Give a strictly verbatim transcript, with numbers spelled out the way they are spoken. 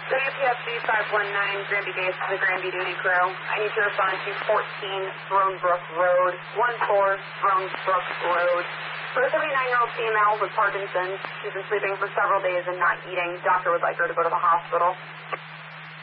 W P F C five one nine, Granby base to the Granby duty crew. I need to respond to fourteen Throne Brook Road, one four Throne Brook Road. For a thirty-nine-year-old female with Parkinson's, she's been sleeping for several days and not eating. Doctor would like her to go to the hospital.